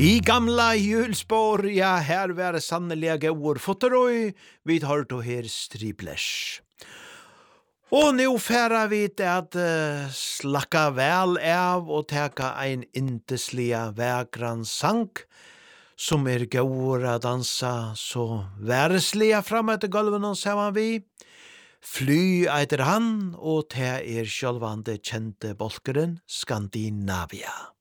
I gamla hjulspår, ja, her var det sannelig gauur fotterøy, vi tar to her striplers. Og nu færa vi til at slakka vel av og teka ein inteslia vekran sang, som gauur a dansa så væreslia fram etter gulven og saman vi. Fly eiter han, og te sjølvande kjente bolkeren Skandinavia.